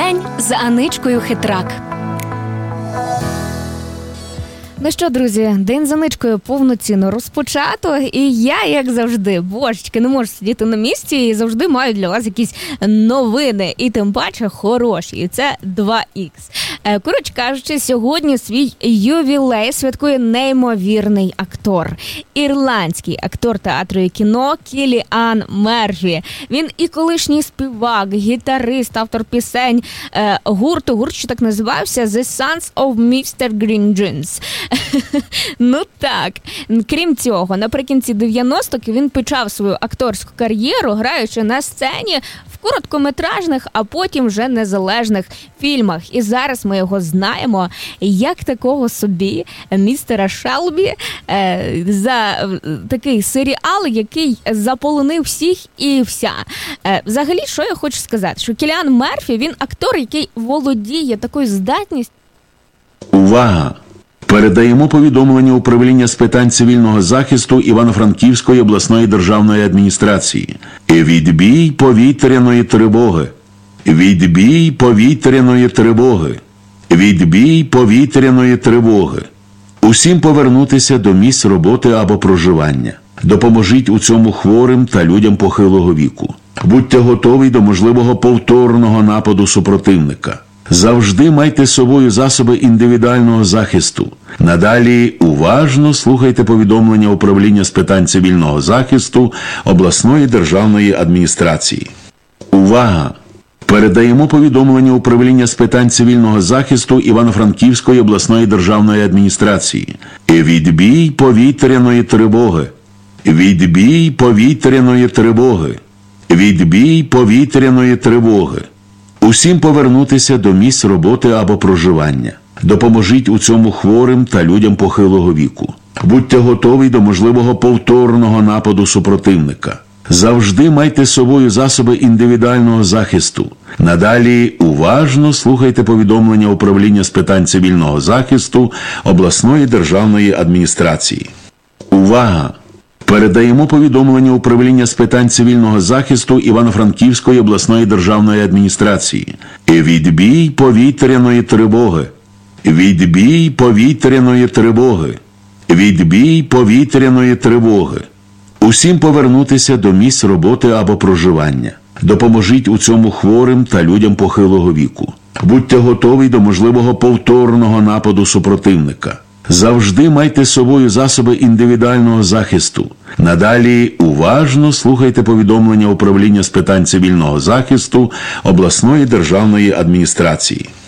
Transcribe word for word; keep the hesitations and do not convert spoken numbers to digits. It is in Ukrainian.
День з Аничкою Хитрак. Ну що, друзі, День з Аничкою повноцінно розпочато, і я, як завжди, божечки, не можу сидіти на місці і завжди маю для вас якісь новини, і тим паче хороші, і це два ікс. Коротше кажучи, сьогодні свій ювілей святкує неймовірний актор. Ірландський актор театру і кіно Кіліан Мерфі. Він і колишній співак, гітарист, автор пісень е, гурту, гурт, що так називався, The Sons of містер Green Jeans. Ну так. Крім цього, наприкінці дев'яностих він почав свою акторську кар'єру, граючи на сцені в короткометражних, а потім вже незалежних фільмах. І зараз ми його знаємо як такого собі містера Шелбі е, за такий серіал, який заполонив всіх і вся. Е, взагалі, що я хочу сказати? Що Кіліан Мерфі, він актор, який володіє такою здатністю. Увага! Передаємо повідомлення управління з питань цивільного захисту Івано-Франківської обласної державної адміністрації. Відбій повітряної тривоги. Відбій повітряної тривоги. Відбій повітряної тривоги. Усім повернутися до місць роботи або проживання. Допоможіть у цьому хворим та людям похилого віку. Будьте готові до можливого повторного нападу супротивника. Завжди майте з собою засоби індивідуального захисту. Надалі уважно слухайте повідомлення управління з питань цивільного захисту обласної державної адміністрації. Увага! Передаємо повідомлення управління з питань цивільного захисту Івано-Франківської обласної державної адміністрації. Відбій повітряної тривоги. Відбій повітряної тривоги. Відбій повітряної тривоги. Усім повернутися до місць роботи або проживання. Допоможіть у цьому хворим та людям похилого віку. Будьте готові до можливого повторного нападу супротивника. Завжди майте з собою засоби індивідуального захисту. Надалі уважно слухайте повідомлення управління з питань цивільного захисту обласної державної адміністрації. Увага! Передаємо повідомлення управління з питань цивільного захисту Івано-Франківської обласної державної адміністрації. Відбій повітряної тривоги. Відбій повітряної тривоги. Відбій повітряної тривоги. Усім повернутися до місць роботи або проживання. Допоможіть у цьому хворим та людям похилого віку. Будьте готові до можливого повторного нападу супротивника. Завжди майте з собою засоби індивідуального захисту. Надалі уважно слухайте повідомлення управління з питань цивільного захисту обласної державної адміністрації.